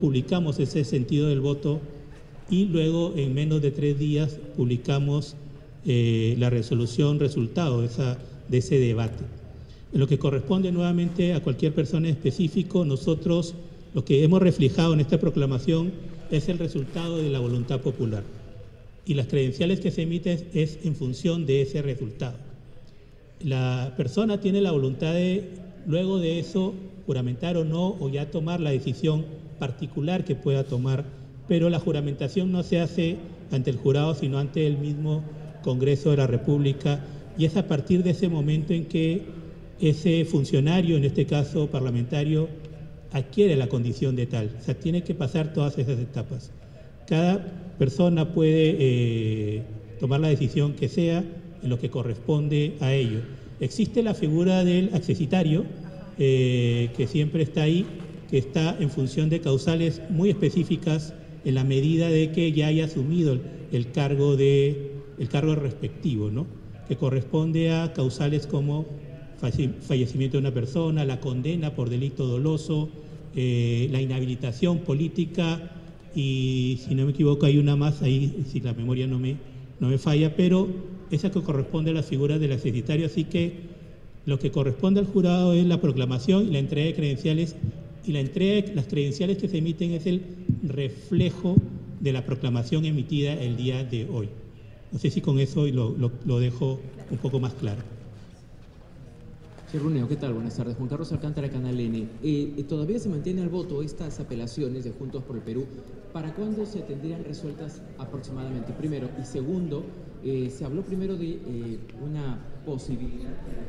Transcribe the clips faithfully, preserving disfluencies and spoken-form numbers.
publicamos ese sentido del voto y luego en menos de tres días publicamos eh, la resolución resultado de, esa, de ese debate. En lo que corresponde nuevamente a cualquier persona específico, nosotros lo que hemos reflejado en esta proclamación es el resultado de la voluntad popular y las credenciales que se emiten es, es en función de ese resultado. La persona tiene la voluntad de, luego de eso, juramentar o no, o ya tomar la decisión particular que pueda tomar, pero la juramentación no se hace ante el jurado, sino ante el mismo Congreso de la República, y es a partir de ese momento en que ese funcionario, en este caso parlamentario, adquiere la condición de tal. O sea, tiene que pasar todas esas etapas. Cada persona puede eh, tomar la decisión que sea en lo que corresponde a ello. Existe la figura del accesitario, eh, que siempre está ahí, que está en función de causales muy específicas en la medida de que ya haya asumido el, el, cargo, de, el cargo respectivo, ¿no? Que corresponde a causales como fallecimiento de una persona, la condena por delito doloso, eh, la inhabilitación política y, si no me equivoco, hay una más ahí, si la memoria no me, no me falla, pero esa que corresponde a las figuras del accesitario, así que lo que corresponde al jurado es la proclamación y la entrega de credenciales, y la entrega de las credenciales que se emiten es el reflejo de la proclamación emitida el día de hoy. No sé si con eso lo, lo, lo dejo un poco más claro. Señor Runeo, ¿qué tal? Buenas tardes. Juan Carlos Alcántara, Canal N. Eh, ¿Todavía se mantiene al voto estas apelaciones de Juntos por el Perú? ¿Para cuándo se tendrían resueltas aproximadamente? Primero. Y segundo, eh, se habló primero de eh, una posibilidad.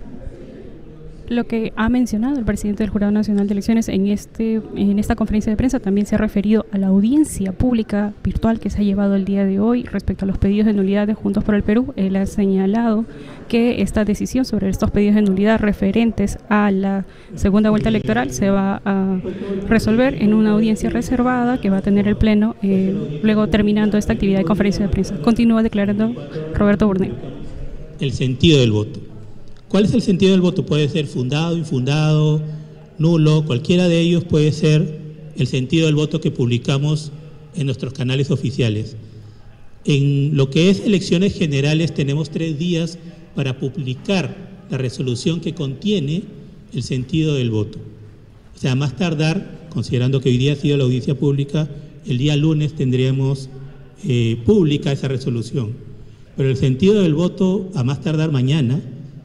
Lo que ha mencionado el presidente del Jurado Nacional de Elecciones en, este, en esta conferencia de prensa también se ha referido a la audiencia pública virtual que se ha llevado el día de hoy respecto a los pedidos de nulidad de Juntos por el Perú. Él ha señalado que esta decisión sobre estos pedidos de nulidad referentes a la segunda vuelta electoral se va a resolver en una audiencia reservada que va a tener el Pleno eh, luego terminando esta actividad de conferencia de prensa. Continúa declarando Roberto Burnett. El sentido del voto. ¿Cuál es el sentido del voto? Puede ser fundado, infundado, nulo, cualquiera de ellos puede ser el sentido del voto que publicamos en nuestros canales oficiales. En lo que es elecciones generales tenemos tres días para publicar la resolución que contiene el sentido del voto. O sea, más tardar, considerando que hoy día ha sido la audiencia pública, el día lunes tendríamos eh, pública esa resolución. Pero el sentido del voto, a más tardar mañana,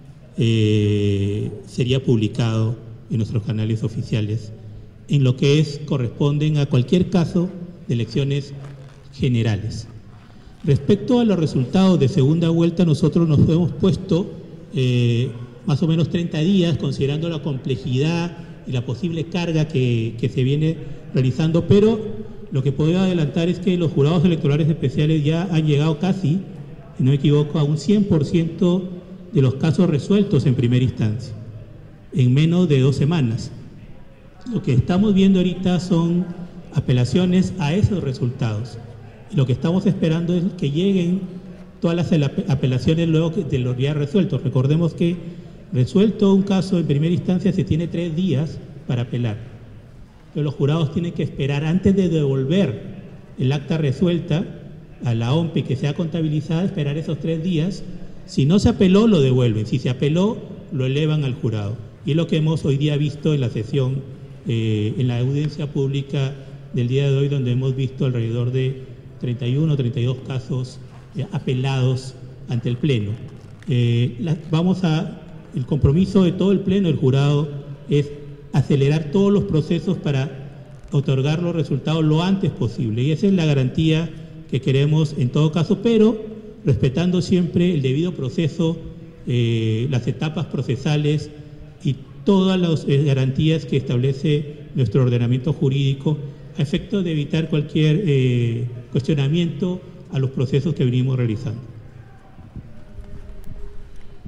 Eh, sería publicado en nuestros canales oficiales en lo que es corresponden a cualquier caso de elecciones generales. Respecto a los resultados de segunda vuelta, nosotros nos hemos puesto eh, más o menos treinta días, considerando la complejidad y la posible carga que, que se viene realizando, pero lo que puedo adelantar es que los jurados electorales especiales ya han llegado casi, si no me equivoco, a un cien por ciento de los casos resueltos en primera instancia, en menos de dos semanas. Lo que estamos viendo ahorita son apelaciones a esos resultados. Y lo que estamos esperando es que lleguen todas las apelaciones luego de los ya resueltos. Recordemos que resuelto un caso en primera instancia se tiene tres días para apelar. Pero los jurados tienen que esperar antes de devolver el acta resuelta a la O M P I que sea contabilizada, esperar esos tres días. Si no se apeló, lo devuelven. Si se apeló, lo elevan al jurado. Y es lo que hemos hoy día visto en la sesión, eh, en la audiencia pública del día de hoy, donde hemos visto alrededor de treinta y uno, treinta y dos casos eh, apelados ante el Pleno. Eh, la, vamos a, el compromiso de todo el Pleno del jurado es acelerar todos los procesos para otorgar los resultados lo antes posible. Y esa es la garantía que queremos en todo caso, pero respetando siempre el debido proceso, eh, las etapas procesales y todas las eh, garantías que establece nuestro ordenamiento jurídico a efecto de evitar cualquier eh, cuestionamiento a los procesos que venimos realizando.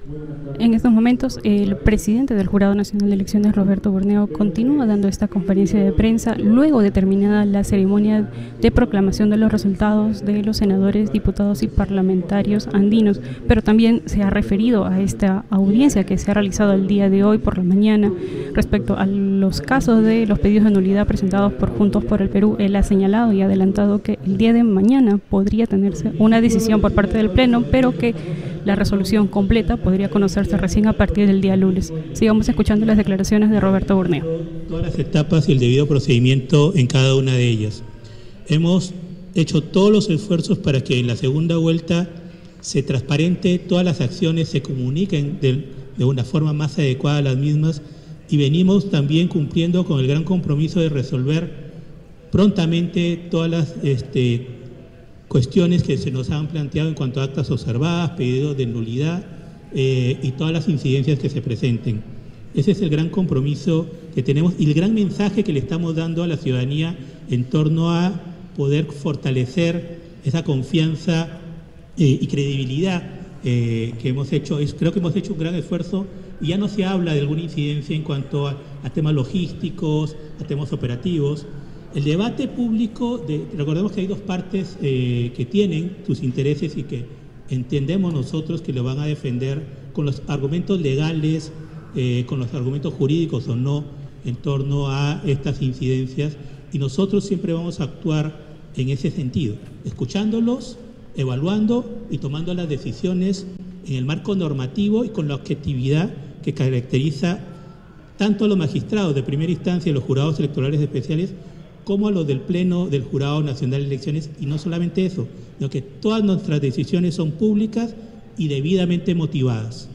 En estos momentos, el presidente del Jurado Nacional de Elecciones, Roberto Burneo, continúa dando esta conferencia de prensa luego de terminada la ceremonia de proclamación de los resultados de los senadores, diputados y parlamentarios andinos, pero también se ha referido a esta audiencia que se ha realizado el día de hoy por la mañana respecto a los casos de los pedidos de nulidad presentados por Juntos por el Perú. Él ha señalado y adelantado que el día de mañana podría tenerse una decisión por parte del Pleno, pero que la resolución completa podría conocerse recién a partir del día lunes. Sigamos escuchando las declaraciones de Roberto Burneo. Todas las etapas y el debido procedimiento en cada una de ellas. Hemos hecho todos los esfuerzos para que en la segunda vuelta se transparente todas las acciones, se comuniquen de, de una forma más adecuada a las mismas, y venimos también cumpliendo con el gran compromiso de resolver prontamente todas las este, cuestiones que se nos han planteado en cuanto a actas observadas, pedidos de nulidad eh, y todas las incidencias que se presenten. Ese es el gran compromiso que tenemos y el gran mensaje que le estamos dando a la ciudadanía en torno a poder fortalecer esa confianza eh, y credibilidad eh, que hemos hecho. Es, creo que hemos hecho un gran esfuerzo y ya no se habla de alguna incidencia en cuanto a, a temas logísticos, a temas operativos. El debate público, de, recordemos que hay dos partes eh, que tienen sus intereses y que entendemos nosotros que lo van a defender con los argumentos legales, eh, con los argumentos jurídicos o no, en torno a estas incidencias, y nosotros siempre vamos a actuar en ese sentido, escuchándolos, evaluando y tomando las decisiones en el marco normativo y con la objetividad que caracteriza tanto a los magistrados de primera instancia y los jurados electorales especiales, como a los del Pleno del Jurado Nacional de Elecciones, y no solamente eso, sino que todas nuestras decisiones son públicas y debidamente motivadas.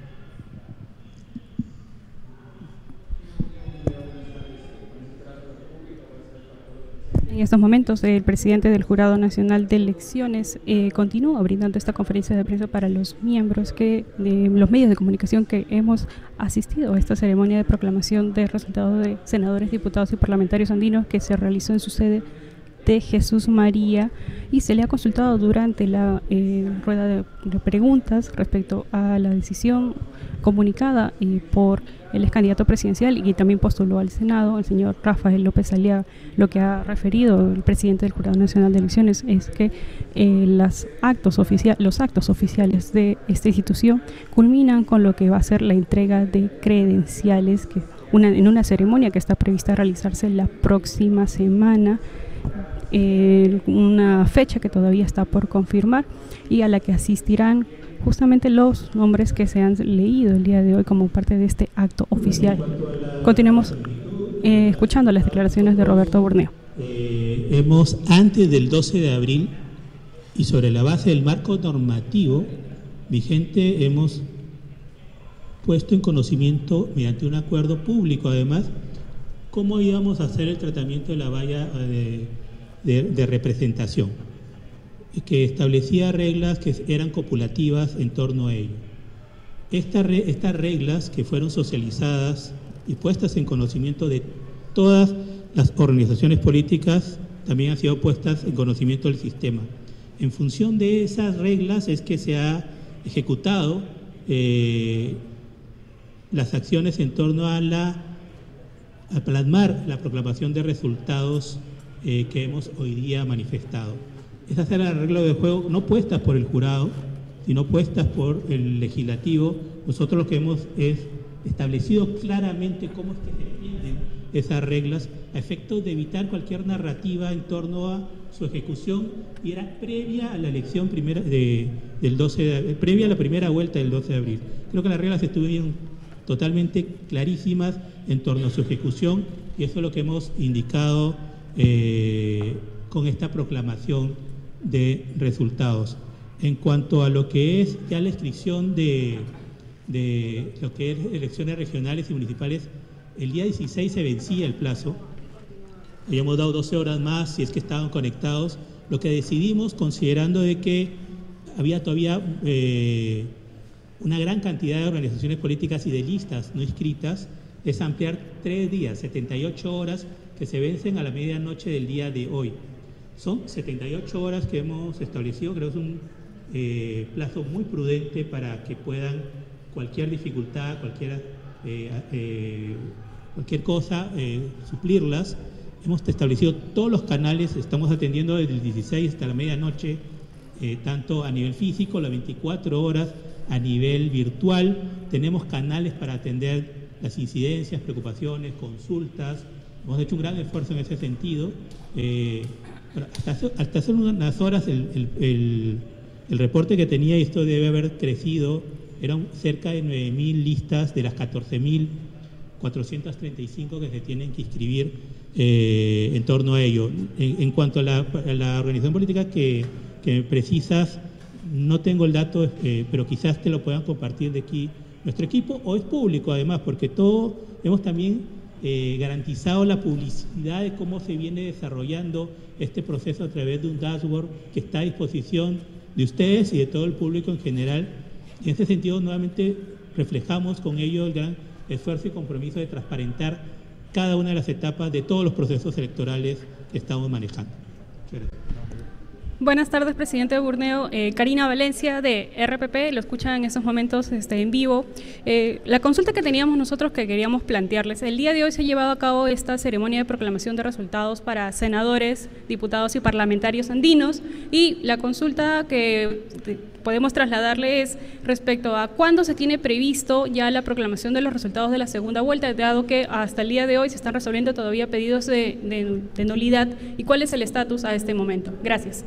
En estos momentos, el presidente del Jurado Nacional de Elecciones eh, continúa brindando esta conferencia de prensa para los miembros que, de los medios de comunicación que hemos asistido a esta ceremonia de proclamación de resultados de senadores, diputados y parlamentarios andinos que se realizó en su sede de Jesús María, y se le ha consultado durante la eh, rueda de, de preguntas respecto a la decisión comunicada eh, por el ex candidato presidencial y también postuló al Senado, el señor Rafael López Aliaga. Lo que ha referido el presidente del Jurado Nacional de Elecciones es que eh, las actos oficial, los actos oficiales de esta institución culminan con lo que va a ser la entrega de credenciales, que una, en una ceremonia que está prevista realizarse la próxima semana, eh, una fecha que todavía está por confirmar y a la que asistirán justamente los nombres que se han leído el día de hoy como parte de este acto oficial. Continuemos eh, escuchando las declaraciones de Roberto Burneo. Eh, hemos, antes del doce de abril y sobre la base del marco normativo vigente, hemos puesto en conocimiento, mediante un acuerdo público además, cómo íbamos a hacer el tratamiento de la valla de, de, de representación, que establecía reglas que eran copulativas en torno a ello. Esta re, estas reglas, que fueron socializadas y puestas en conocimiento de todas las organizaciones políticas, también han sido puestas en conocimiento del sistema. En función de esas reglas es que se ha ejecutado eh, las acciones en torno a la a plasmar la proclamación de resultados eh, que hemos hoy día manifestado. Esas eran las reglas de juego, no puestas por el jurado, sino puestas por el legislativo. Nosotros lo que hemos es establecido claramente cómo es que se entienden esas reglas a efectos de evitar cualquier narrativa en torno a su ejecución, y era previa a la elección primera de, del doce de, previa a la primera vuelta del doce de abril. Creo que las reglas estuvieron totalmente clarísimas en torno a su ejecución, y eso es lo que hemos indicado eh, con esta proclamación de resultados. En cuanto a lo que es ya la inscripción de, de lo que es elecciones regionales y municipales, el día dieciséis se vencía el plazo. Habíamos dado doce horas más si es que estaban conectados. Lo que decidimos, considerando de que había todavía eh, una gran cantidad de organizaciones políticas y de listas no inscritas, es ampliar tres días, setenta y ocho horas, que se vencen a la medianoche del día de hoy. Son setenta y ocho horas que hemos establecido, creo que es un eh, plazo muy prudente para que puedan cualquier dificultad, cualquier, eh, eh, cualquier cosa, eh, suplirlas. Hemos establecido todos los canales, estamos atendiendo desde el dieciséis hasta la medianoche, eh, tanto a nivel físico, las veinticuatro horas, a nivel virtual. Tenemos canales para atender las incidencias, preocupaciones, consultas. Hemos hecho un gran esfuerzo en ese sentido. Eh, hasta, hace, hasta hace unas horas el, el, el, el reporte que tenía, y esto debe haber crecido, eran cerca de nueve mil listas de las catorce mil cuatrocientas treinta y cinco que se tienen que inscribir eh, en torno a ello. En, en cuanto a la, a la organización política que, que precisas, no tengo el dato, eh, pero quizás te lo puedan compartir de aquí nuestro equipo, o es público además, porque todo hemos también eh, garantizado la publicidad de cómo se viene desarrollando este proceso a través de un dashboard que está a disposición de ustedes y de todo el público en general. En ese sentido, nuevamente reflejamos con ello el gran esfuerzo y compromiso de transparentar cada una de las etapas de todos los procesos electorales que estamos manejando. Muchas gracias. Buenas tardes, presidente de Burneo. Eh, Karina Valencia, de R P P, lo escuchan en estos momentos este, en vivo. Eh, la consulta que teníamos nosotros que queríamos plantearles, el día de hoy se ha llevado a cabo esta ceremonia de proclamación de resultados para senadores, diputados y parlamentarios andinos, y la consulta que podemos trasladarle es respecto a cuándo se tiene previsto ya la proclamación de los resultados de la segunda vuelta, dado que hasta el día de hoy se están resolviendo todavía pedidos de, de, de nulidad, y cuál es el estatus a este momento. Gracias.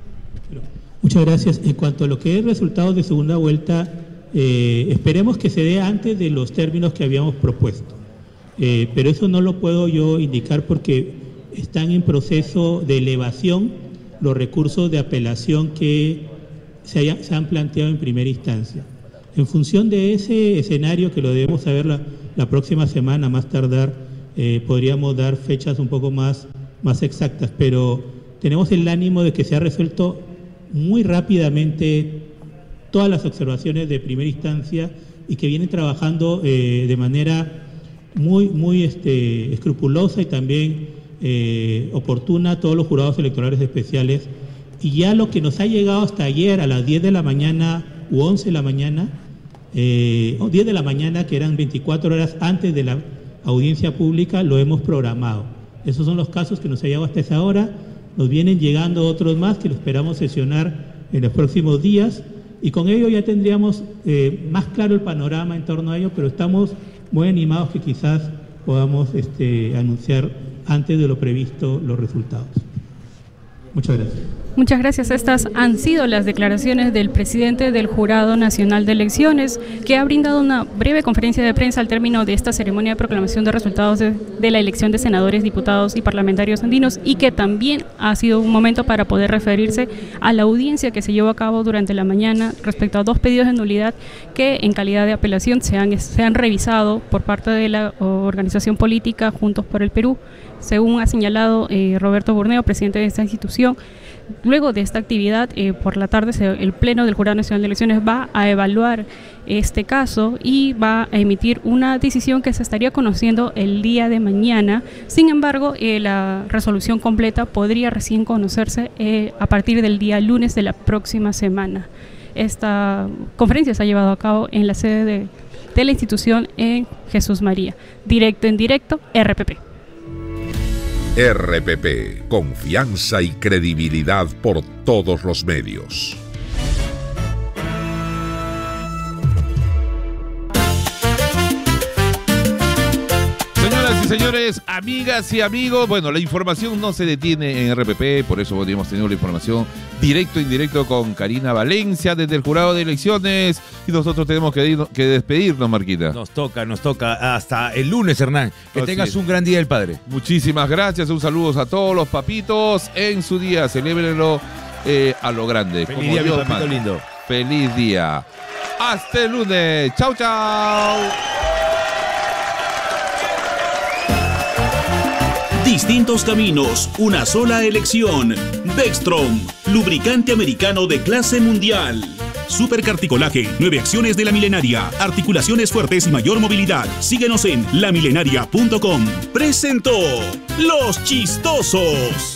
Muchas gracias. En cuanto a lo que es resultados de segunda vuelta, eh, esperemos que se dé antes de los términos que habíamos propuesto. Eh, pero eso no lo puedo yo indicar porque están en proceso de elevación los recursos de apelación que se, haya, se han planteado en primera instancia. En función de ese escenario, que lo debemos saber la, la próxima semana, más tardar, eh, podríamos dar fechas un poco más, más exactas, pero tenemos el ánimo de que se ha resuelto muy rápidamente todas las observaciones de primera instancia y que vienen trabajando eh, de manera muy, muy este, escrupulosa y también eh, oportuna todos los jurados electorales especiales. Y ya lo que nos ha llegado hasta ayer a las diez de la mañana u once de la mañana, eh, o diez de la mañana, que eran veinticuatro horas antes de la audiencia pública, lo hemos programado. Esos son los casos que nos ha llegado hasta esa hora. Nos vienen llegando otros más que lo esperamos sesionar en los próximos días, y con ello ya tendríamos eh, más claro el panorama en torno a ello, pero estamos muy animados que quizás podamos este, anunciar antes de lo previsto los resultados. Muchas gracias. Muchas gracias. Estas han sido las declaraciones del presidente del Jurado Nacional de Elecciones, que ha brindado una breve conferencia de prensa al término de esta ceremonia de proclamación de resultados de, de la elección de senadores, diputados y parlamentarios andinos, y que también ha sido un momento para poder referirse a la audiencia que se llevó a cabo durante la mañana respecto a dos pedidos de nulidad que en calidad de apelación se han, se han revisado por parte de la organización política Juntos por el Perú, según ha señalado eh, Roberto Burneo, presidente de esta institución. Luego de esta actividad, eh, por la tarde, se, el Pleno del Jurado Nacional de Elecciones va a evaluar este caso y va a emitir una decisión que se estaría conociendo el día de mañana. Sin embargo, eh, la resolución completa podría recién conocerse eh, a partir del día lunes de la próxima semana. Esta conferencia se ha llevado a cabo en la sede de, de la institución en Jesús María. Directo en directo, R P P. R P P, confianza y credibilidad por todos los medios. Señoras y señores, amigas y amigos, bueno, la información no se detiene en R P P, por eso hemos tenido la información directo e indirecto con Karina Valencia desde el Jurado de Elecciones, y nosotros tenemos que, ir, que despedirnos, Marquita. Nos toca, nos toca hasta el lunes, Hernán. Que Así tengas es. un gran día del Padre. Muchísimas gracias, un saludo a todos los papitos en su día, celébrenlo eh, a lo grande. Feliz como día, Dios, mi papito man. lindo. Feliz día. Hasta el lunes. Chau, chau. Distintos caminos, una sola elección. Bextrom, lubricante americano de clase mundial. Supercarticolaje, nueve acciones de la milenaria, articulaciones fuertes y mayor movilidad. Síguenos en la milenaria punto com. Presentó Los Chistosos.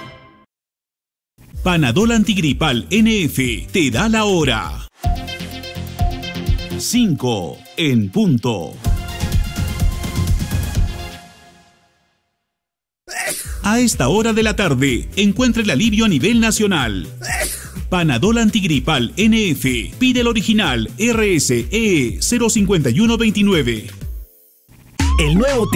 Panadol Antigripal N F te da la hora. cinco en punto. A esta hora de la tarde, encuentre el alivio a nivel nacional. Panadol antigripal N F. Pide el original R S E cero cinco uno dos nueve. El nuevo